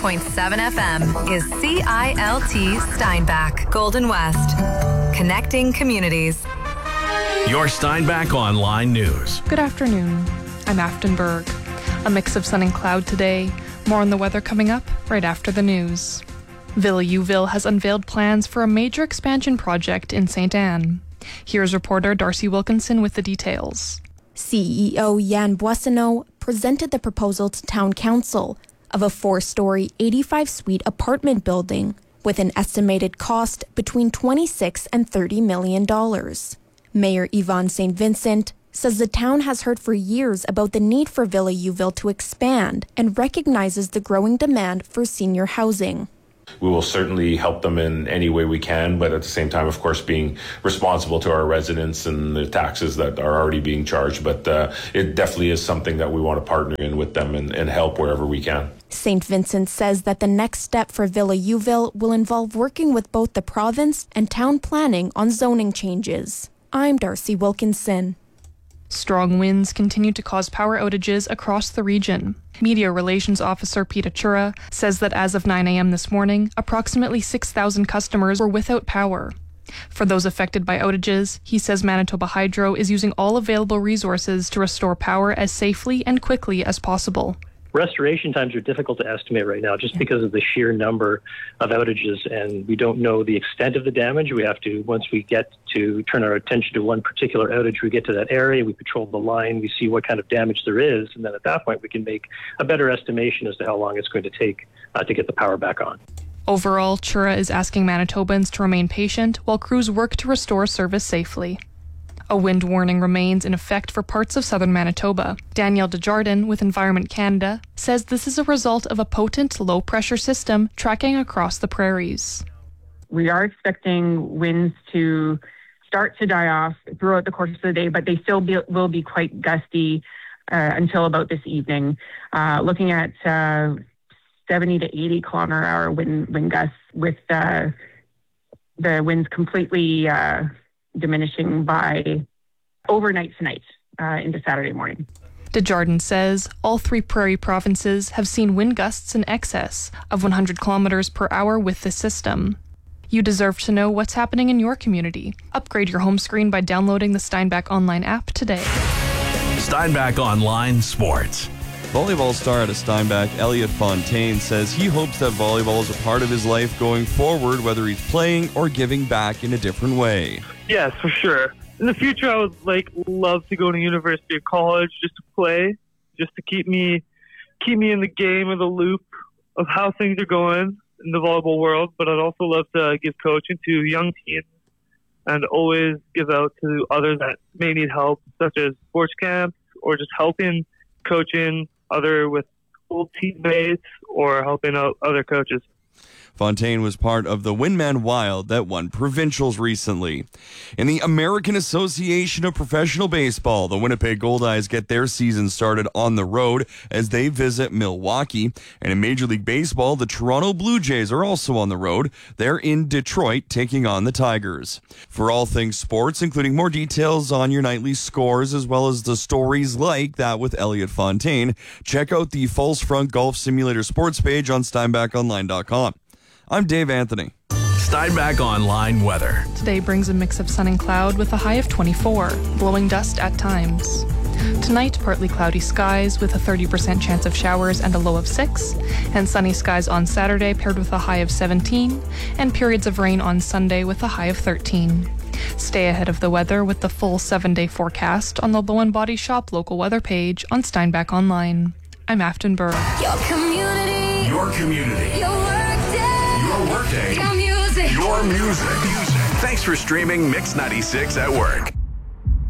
FM is CILT Steinbach, Golden West. Connecting communities. Your Steinbach Online News. Good afternoon. I'm Afton Berg. A mix of sun and cloud today. More on the weather coming up right after the news. Villa Youville has unveiled plans for a major expansion project in St. Anne. Here's reporter Darcy Wilkinson with the details. CEO Yan Boissonneau presented the proposal to Town Council of a 4-story, 85-suite apartment building with an estimated cost between $26 and $30 million. Mayor Yvonne St. Vincent says the town has heard for years about the need for Villa Youville to expand and recognizes the growing demand for senior housing. We will certainly help them in any way we can, but at the same time, of course, being responsible to our residents and the taxes that are already being charged. But it definitely is something that we want to partner in with them and help wherever we can. St. Vincent says that the next step for Villa Youville will involve working with both the province and town planning on zoning changes. I'm Darcy Wilkinson. Strong winds continue to cause power outages across the region. Media Relations Officer Peter Chura says that as of 9 a.m. this morning, approximately 6,000 customers were without power. For those affected by outages, he says Manitoba Hydro is using all available resources to restore power as safely and quickly as possible. Restoration times are difficult to estimate right now just because of the sheer number of outages, and we don't know the extent of the damage. We have to, once we get to turn our attention to one particular outage, we get to that area, we patrol the line, we see what kind of damage there is, and then at that point we can make a better estimation as to how long it's going to take to get the power back on. Overall, Chura is asking Manitobans to remain patient while crews work to restore service safely. A wind warning remains in effect for parts of southern Manitoba. Danielle Desjardins with Environment Canada says this is a result of a potent low-pressure system tracking across the prairies. We are expecting winds to start to die off throughout the course of the day, but they still will be quite gusty until about this evening. Looking at 70 to 80 kilometer-hour wind gusts with the winds completely diminishing by overnight tonight into Saturday morning. Desjardins says all three prairie provinces have seen wind gusts in excess of 100 kilometers per hour with this system. You deserve to know what's happening in your community. Upgrade your home screen by downloading the Steinbach Online app today. Steinbach Online Sports. Volleyball star out of Steinbach, Elliot Fontaine, says he hopes that volleyball is a part of his life going forward, whether he's playing or giving back in a different way. Yes, for sure. In the future, I would love to go to university or college just to play, just to keep me in the game or the loop of how things are going in the volleyball world. But I'd also love to give coaching to young teams and always give out to others that may need help, such as sports camps or just helping coaching with old teammates or helping out other coaches. Fontaine was part of the Windman Wild that won provincials recently. In the American Association of Professional Baseball, the Winnipeg Goldeyes get their season started on the road as they visit Milwaukee. And in Major League Baseball, the Toronto Blue Jays are also on the road. They're in Detroit taking on the Tigers. For all things sports, including more details on your nightly scores as well as the stories like that with Elliot Fontaine, check out the False Front Golf Simulator sports page on SteinbachOnline.com. I'm Dave Anthony. Steinbach Online weather. Today brings a mix of sun and cloud with a high of 24, blowing dust at times. Tonight, partly cloudy skies with a 30% chance of showers and a low of 6, and sunny skies on Saturday paired with a high of 17, and periods of rain on Sunday with a high of 13. Stay ahead of the weather with the full 7-day forecast on the Low & Body Shop local weather page on Steinbach Online. I'm Afton Berg. Your community. Your community. Your workday. Your workday. Your music. Your music. Thanks for streaming Mix 96 at work.